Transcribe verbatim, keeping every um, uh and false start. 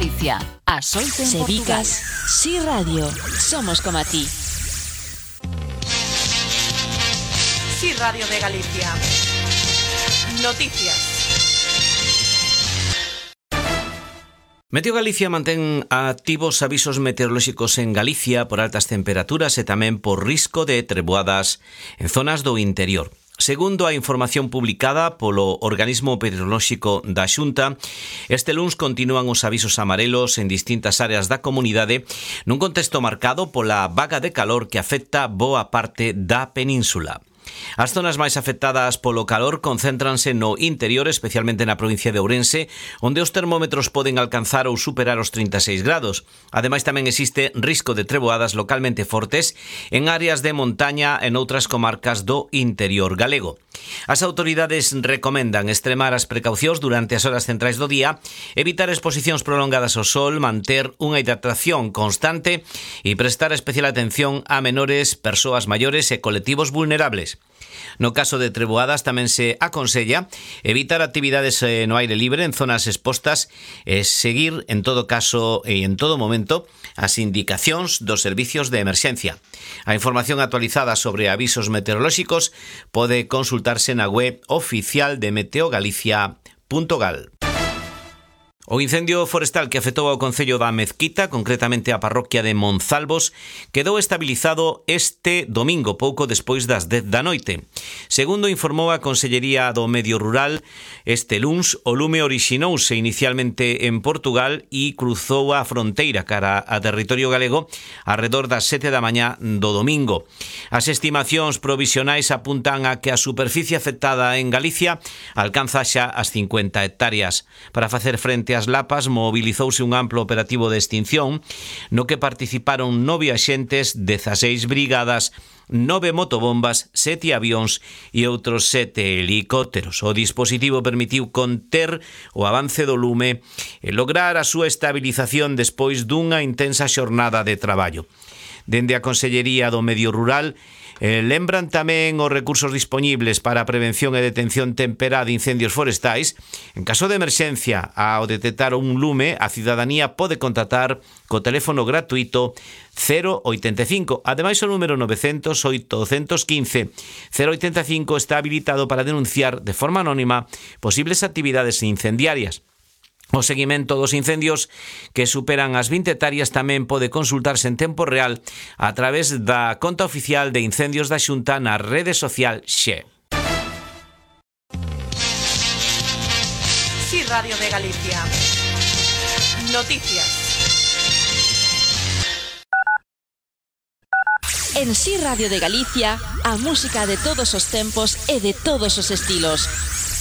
Galicia, a solta en Se Portugal. bicas, Si Radio, somos como a ti. Si Radio de Galicia. Noticias. Meteo Galicia mantén activos avisos meteorolóxicos en Galicia por altas temperaturas e tamén por risco de treboadas en zonas do interior. Segundo a información publicada polo Organismo Meteorolóxico da Xunta, este luns continúan os avisos amarelos en distintas áreas da comunidade nun contexto marcado pola vaga de calor que afecta boa parte da península. As zonas máis afectadas polo calor concéntranse no interior, especialmente na provincia de Ourense, onde os termómetros poden alcanzar ou superar os trinta e seis grados. Ademais, tamén existe risco de treboadas localmente fortes en áreas de montaña en outras comarcas do interior galego. As autoridades recomendan extremar as precaucións durante as horas centrais do día, evitar exposicións prolongadas ao sol, manter unha hidratación constante e prestar especial atención a menores, persoas maiores e colectivos vulnerables. No caso de treboadas tamén se aconsella evitar actividades no aire libre en zonas expostas e seguir en todo caso e en todo momento as indicacións dos servicios de emerxencia. A información actualizada sobre avisos meteorolóxicos pode consultarse na web oficial de meteogalicia punto gal. O incendio forestal que afectou ao concello da Mezquita, concretamente a parroquia de Monzalvos, quedou estabilizado este domingo, pouco despois das dez da noite. Segundo informou a Consellería do Medio Rural, este luns o lume orixinouse inicialmente en Portugal e cruzou a fronteira cara a territorio galego arredor das sete da mañá do domingo. As estimacións provisionais apuntan a que a superficie afectada en Galicia alcanza xa as cincuenta hectáreas. Para facer frente as lapas mobilizouse un amplo operativo de extinción no que participaron nove axentes, dezaseis brigadas, nove motobombas, sete avións e outros sete helicópteros. O dispositivo permitiu conter o avance do lume e lograr a súa estabilización despois dunha intensa xornada de traballo. Dende a Consellería do Medio Rural Eh, lembran tamén os recursos dispoñibles para a prevención e detención temperá de incendios forestais. En caso de emerxencia, ao detectar un lume, a cidadanía pode contactar co teléfono gratuito cero oitenta e cinco. Ademais, o número novecientos oito quince cero oitenta e cinco está habilitado para denunciar de forma anónima posibles actividades incendiarias. O seguimento dos incendios que superan as vinte hectáreas tamén pode consultarse en tempo real a través da conta oficial de incendios da Xunta na rede social Xe. Si Radio de Galicia. Noticias. En Si Radio de Galicia, a música de todos os tempos e de todos os estilos.